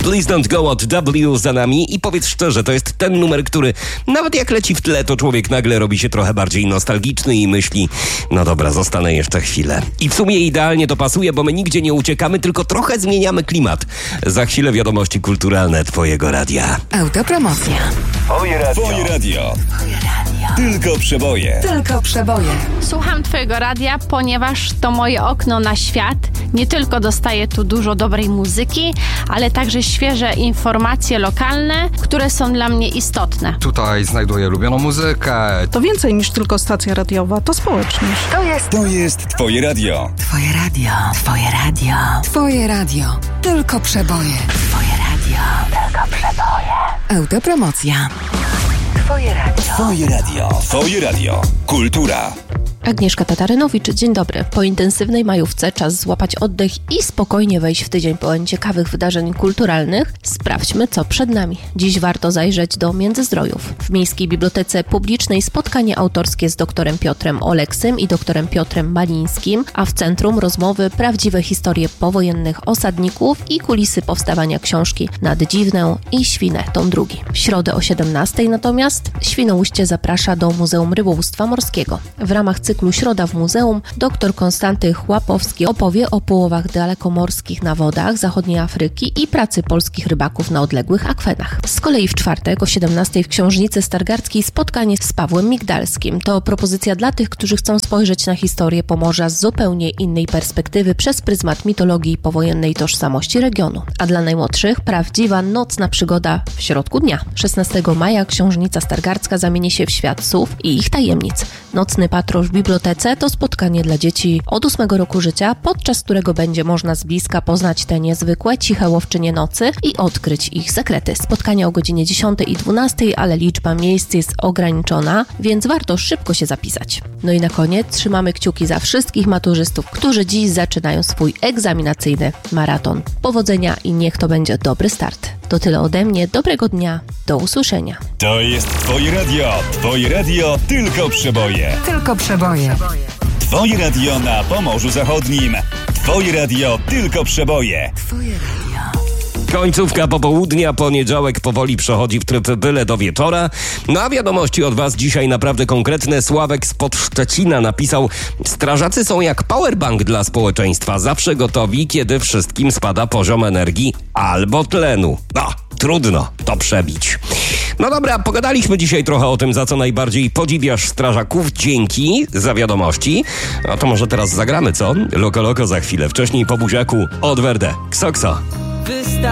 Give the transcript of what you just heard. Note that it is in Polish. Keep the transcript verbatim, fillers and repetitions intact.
Please Don't Go od W za nami i powiedz szczerze, to jest ten numer, który nawet jak leci w tle, to człowiek nagle robi się trochę bardziej nostalgiczny i myśli, no dobra, zostanę jeszcze chwilę. I w sumie idealnie to pasuje, bo my nigdzie nie uciekamy, tylko trochę zmieniamy klimat. Za chwilę wiadomości kulturalne Twojego radia. Autopromocja. Twoje radio. Twoje radio. Twoje radio. Tylko przeboje. Tylko przeboje. Słucham Twojego radia, ponieważ to moje okno na świat. Nie tylko dostaję tu dużo dobrej muzyki, ale także świeże informacje lokalne, które są dla mnie istotne. Tutaj znajduję ulubioną muzykę. To więcej niż tylko stacja radiowa, to społeczność. To jest... To jest Twoje radio. Twoje radio. Twoje radio. Twoje radio. Tylko przeboje. Twoje radio. Tylko przeboje. Autopromocja. Twoje radio. Twoje radio. Twoje radio. Kultura. Agnieszka Tatarynowicz, dzień dobry. Po intensywnej majówce czas złapać oddech i spokojnie wejść w tydzień pełen ciekawych wydarzeń kulturalnych. Sprawdźmy, co przed nami. Dziś warto zajrzeć do Międzyzdrojów. W Miejskiej Bibliotece Publicznej spotkanie autorskie z doktorem Piotrem Oleksym i doktorem Piotrem Malińskim, a w centrum rozmowy prawdziwe historie powojennych osadników i kulisy powstawania książki Nad Dziwną i Świnę, tom drugi. W środę o siedemnastej natomiast Świnoujście zaprasza do Muzeum Rybołówstwa Morskiego. W ramach cyklu Środa w Muzeum dr Konstanty Chłapowski opowie o połowach dalekomorskich na wodach zachodniej Afryki i pracy polskich rybaków na odległych akwenach. Z kolei w czwartek o siedemnastej w Książnicy Stargardzkiej spotkanie z Pawłem Migdalskim. To propozycja dla tych, którzy chcą spojrzeć na historię Pomorza z zupełnie innej perspektywy przez pryzmat mitologii i powojennej tożsamości regionu. A dla najmłodszych prawdziwa nocna przygoda w środku dnia. szesnastego maja Książnica Stargardzka zamieni się w świat słów i ich tajemnic. Nocny patrol w bibliotece to spotkanie dla dzieci od ósmego roku życia, podczas którego będzie można z bliska poznać te niezwykłe, ciche łowczynie nocy i odkryć ich sekrety. Spotkanie o godzinie dziesiątej i dwunastej, ale liczba miejsc jest ograniczona, więc warto szybko się zapisać. No i na koniec trzymamy kciuki za wszystkich maturzystów, którzy dziś zaczynają swój egzaminacyjny maraton. Powodzenia i niech to będzie dobry start. To tyle ode mnie, dobrego dnia, do usłyszenia. To jest Twoje radio. Twoje radio tylko przeboje. Tylko przeboje. Twoje radio na Pomorzu Zachodnim. Twoje radio tylko przeboje. Twoje radio. Końcówka popołudnia, poniedziałek powoli przechodzi w tryb byle do wieczora. No a wiadomości od Was dzisiaj naprawdę konkretne. Sławek spod Szczecina napisał: strażacy są jak powerbank dla społeczeństwa. Zawsze gotowi, kiedy wszystkim spada poziom energii albo tlenu. No, trudno to przebić. No dobra, pogadaliśmy dzisiaj trochę o tym, za co najbardziej podziwiasz strażaków. Dzięki za wiadomości. A to może teraz zagramy, co? Loko Loko za chwilę. Wcześniej po buziaku od Verde. Ksokso.